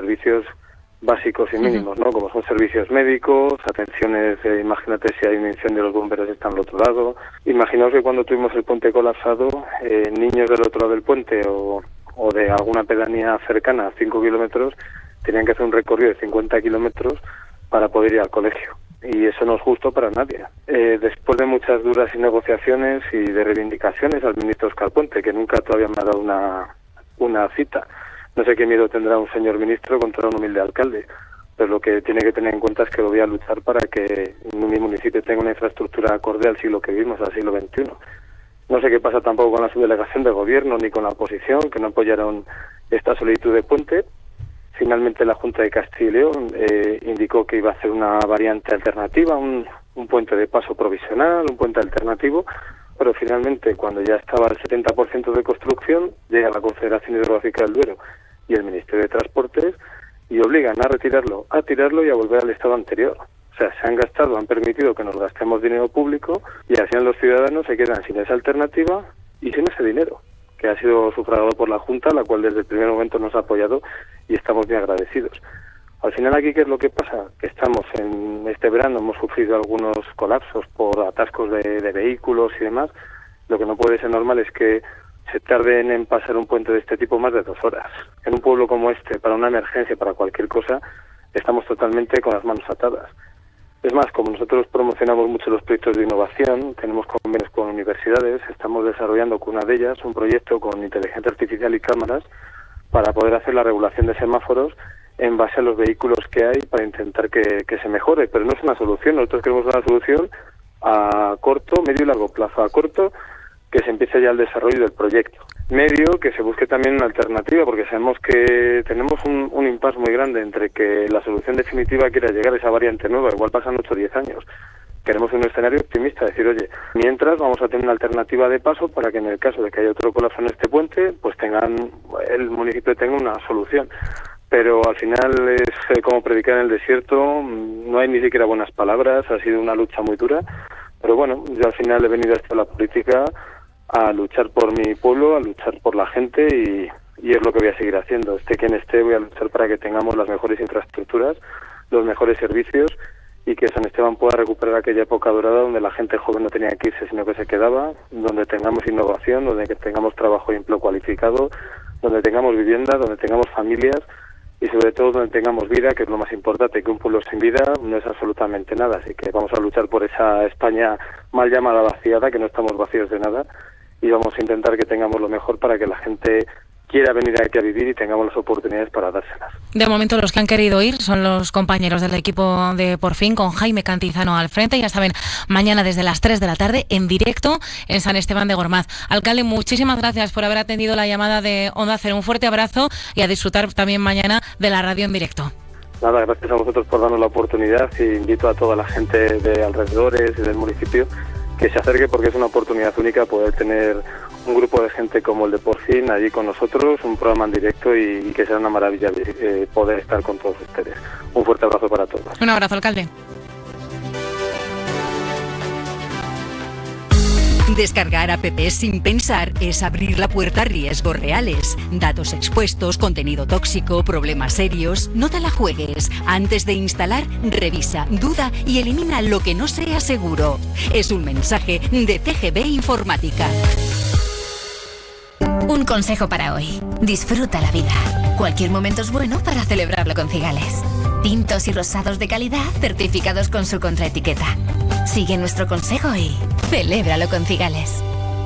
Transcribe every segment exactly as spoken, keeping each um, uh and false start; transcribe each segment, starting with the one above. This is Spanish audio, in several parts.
servicios básicos y mínimos, ¿no? Como son servicios médicos, atenciones, eh, imagínate si hay un incendio, los bomberos están al otro lado. Imaginaos que cuando tuvimos el puente colapsado, eh, niños del otro lado del puente o, o de alguna pedanía cercana a cinco kilómetros tenían que hacer un recorrido de cincuenta kilómetros para poder ir al colegio. Y eso no es justo para nadie. Eh, después de muchas duras y negociaciones y de reivindicaciones al ministro Óscar Puente, que nunca todavía me ha dado una, una cita, no sé qué miedo tendrá un señor ministro contra un humilde alcalde, pero lo que tiene que tener en cuenta es que lo voy a luchar para que mi municipio tenga una infraestructura acorde al siglo que vivimos, al siglo veintiuno. No sé qué pasa tampoco con la subdelegación de gobierno ni con la oposición, que no apoyaron esta solicitud de puente. Finalmente la Junta de Castilla y León eh, indicó que iba a hacer una variante alternativa, un, un puente de paso provisional, un puente alternativo, pero finalmente cuando ya estaba el setenta por ciento de construcción, llega la Confederación Hidrográfica del Duero y el Ministerio de Transportes y obligan a retirarlo, a tirarlo y a volver al estado anterior. O sea, se han gastado, han permitido que nos gastemos dinero público y así los ciudadanos se quedan sin esa alternativa y sin ese dinero, que ha sido sufragado por la Junta, la cual desde el primer momento nos ha apoyado y estamos muy agradecidos. Al final aquí, ¿qué es lo que pasa? Que estamos en este verano, hemos sufrido algunos colapsos por atascos de, de vehículos y demás. Lo que no puede ser normal es que se tarden en pasar un puente de este tipo más de dos horas. En un pueblo como este, para una emergencia, para cualquier cosa, estamos totalmente con las manos atadas. Es más, como nosotros promocionamos mucho los proyectos de innovación, tenemos convenios con universidades, estamos desarrollando con una de ellas un proyecto con inteligencia artificial y cámaras para poder hacer la regulación de semáforos en base a los vehículos que hay para intentar que, que se mejore, pero no es una solución. Nosotros queremos una solución a corto, medio y largo plazo. A corto, que se empiece ya el desarrollo del proyecto. Medio, que se busque también una alternativa, porque sabemos que tenemos un, un impasse muy grande entre que la solución definitiva quiera llegar a esa variante nueva, igual pasan ocho o diez años. Queremos un escenario optimista, decir, oye, mientras vamos a tener una alternativa de paso para que en el caso de que haya otro colapso en este puente, pues tengan el municipio tenga una solución. Pero al final es eh, como predicar en el desierto, no hay ni siquiera buenas palabras, ha sido una lucha muy dura, pero bueno, yo al final he venido hasta la política a luchar por mi pueblo, a luchar por la gente y, y es lo que voy a seguir haciendo. Esté quien esté, voy a luchar para que tengamos las mejores infraestructuras, los mejores servicios y que San Esteban pueda recuperar aquella época dorada donde la gente joven no tenía que irse sino que se quedaba, donde tengamos innovación, donde tengamos trabajo y empleo cualificado, donde tengamos vivienda, donde tengamos familias y sobre todo donde tengamos vida, que es lo más importante, que un pueblo sin vida no es absolutamente nada. Así que vamos a luchar por esa España mal llamada vaciada, que no estamos vacíos de nada, y vamos a intentar que tengamos lo mejor para que la gente quiera venir aquí a vivir y tengamos las oportunidades para dárselas. De momento los que han querido ir son los compañeros del equipo de Por Fin, con Jaime Cantizano al frente. Ya saben, mañana desde las tres de la tarde en directo en San Esteban de Gormaz. Alcalde, muchísimas gracias por haber atendido la llamada de Onda Cero. Un fuerte abrazo y a disfrutar también mañana de la radio en directo. Nada, gracias a vosotros por darnos la oportunidad y invito a toda la gente de alrededores y del municipio que se acerque porque es una oportunidad única poder tener un grupo de gente como el de Por Fin allí con nosotros, un programa en directo y, y que sea una maravilla eh, poder estar con todos ustedes. Un fuerte abrazo para todos. Un abrazo, alcalde. Descargar apps sin pensar es abrir la puerta a riesgos reales. Datos expuestos, contenido tóxico, problemas serios. No te la juegues. Antes de instalar, revisa, duda y elimina lo que no sea seguro. Es un mensaje de C G B Informática. Un consejo para hoy. Disfruta la vida. Cualquier momento es bueno para celebrarlo con Cigales. Tintos y rosados de calidad certificados con su contraetiqueta. Sigue nuestro consejo y celébralo con Cigales.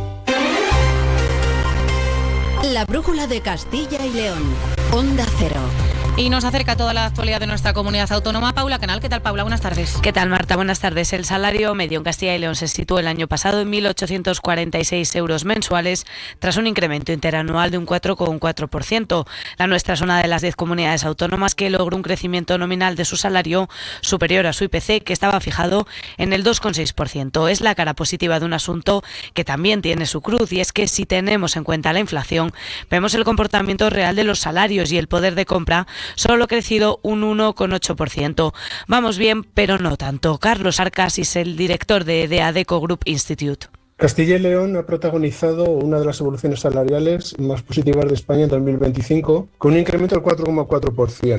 La brújula de Castilla y León. Onda Cero. Y nos acerca toda la actualidad de nuestra comunidad autónoma. Paula Canal, ¿qué tal, Paula? Buenas tardes. ¿Qué tal, Marta? Buenas tardes. El salario medio en Castilla y León se situó el año pasado en mil ochocientos cuarenta y seis euros mensuales, tras un incremento interanual de un cuatro coma cuatro por ciento. La nuestra es una de las diez comunidades autónomas que logró un crecimiento nominal de su salario superior a su I P C, que estaba fijado en el dos coma seis por ciento. Es la cara positiva de un asunto que también tiene su cruz, y es que si tenemos en cuenta la inflación, vemos el comportamiento real de los salarios y el poder de compra solo ha crecido un uno coma ocho por ciento. Vamos bien, pero no tanto. Carlos Arcas es el director de, de Adecco Group Institute. Castilla y León ha protagonizado una de las evoluciones salariales más positivas de España en dos mil veinticinco, con un incremento del cuatro coma cuatro por ciento.